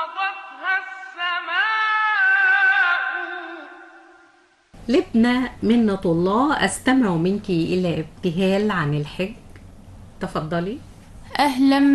لبنى منة الله، أستمع منك إلى ابتهال عن الحج. تفضلي. أهلا